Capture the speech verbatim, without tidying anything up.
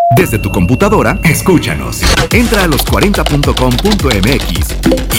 Desde tu computadora, escúchanos. Entra a los cuarenta punto com punto m x